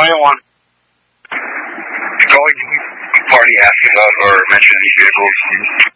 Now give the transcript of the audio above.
1. Going, you've already asked about or mentioned these vehicles.